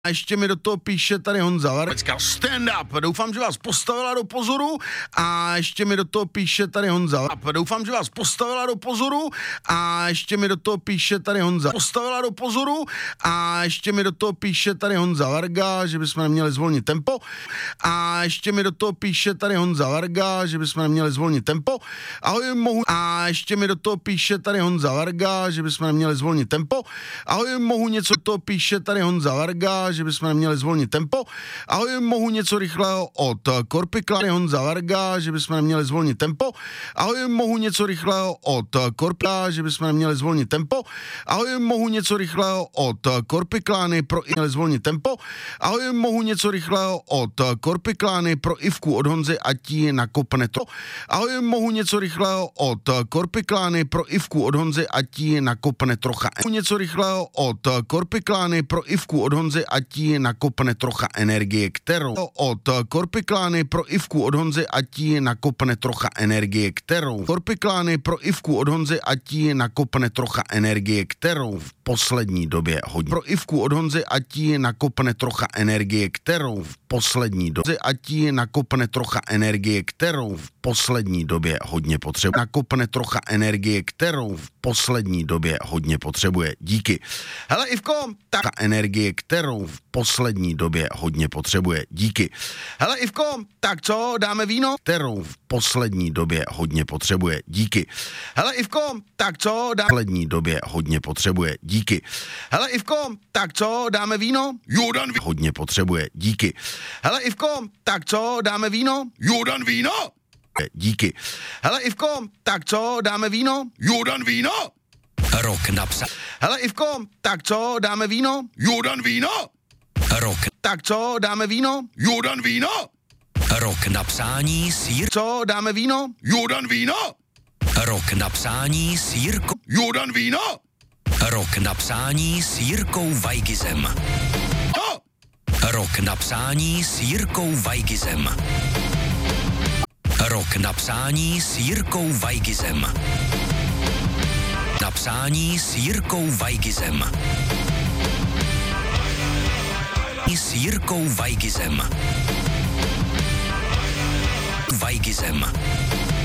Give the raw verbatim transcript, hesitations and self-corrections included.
A ještě mi do toho píše tady Honza Varga, stand up, doufám, že vás postavila do pozoru. A ještě mi do toho píše tady Honza doufám, že vás postavila do pozoru. A ještě mi do toho píše tady Honza postavila do pozoru. A ještě mi do toho píše tady Honza Varga, že bychom neměli zvolnit tempo. A ještě mi do toho píše tady Honza Varga, že bychom neměli zvolnit tempo. Ahoj, mohu. A ještě mi do toho píše tady Honza Varga, že bychom neměli zvolnit tempo. Ahoj, mohu něco do toho píše tady Honza Varga, že bychom neměli zvolnit tempo. Ahoj, mohu něco rychlého od Korpikla, Honza Varga, že bychom neměli zvolnit tempo. Ahoj, mohu něco rychlého od Korpikla, že bychom neměli zvolnit tempo. Ahoj, mohu něco rychlého od Korpiklány pro i měli zvolnit tempo. Ahoj, mohu něco rychlého od Korpiklány pro Ivku od Honzy, ať jí nakopne to. Ahoj, mohu něco rychlého od Korpiklány pro Ivku od Honzy, ať jí nakopne trocha. Něco rychlého od Korpiklány pro Ivku od Honzy, ať jí nakopne trocha energie, kterou od Korpiklány pro Ivku od Honzy, ať jí nakopne trocha energie, kterou Korpiklány pro Ivku od Honzy, ať jí nakopne trocha energie, kterou v poslední době hodně pro Ivku od Honzy, ať jí nakopne trocha energie, kterou v poslední době ať jí nakopne trocha energie, kterou v poslední době hodně potřebuje. Nakopne trocha energie, kterou v poslední době hodně potřebuje. Díky. Hele, Ivko, tak energie, kterou v poslední době hodně potřebuje. Díky. Hele, Ivko, tak co, dáme víno? Kterou v poslední době hodně potřebuje. Díky. Hele, Ivko, tak co, dáme v poslední době hodně potřebuje. Díky. Hele, Ivko, tak co, dáme víno? Jordan ví- hodně potřebuje. Díky. Hele, Ivko, tak co, dáme víno? Jordan víno? Díky. Hele, Ivko, tak co, dáme víno? Jordan víno? Rok napsal. Hele, Ivko, tak co, dáme víno? Jordan víno? Rok. Tak co, dáme víno? Jordan víno? Rok napsání sír. Co, dáme víno? Jordan víno? Rok napsání s Jirkou. Jordan víno? Rok napsání s Jirkou Vajgizem. No. Rok napsání s Jirkou Vajgizem. Rok napsání s Jirkou Vajgizem. Napsání s Jirkou Vajgizem. S Jirkou Vajgizem. Vajgizem.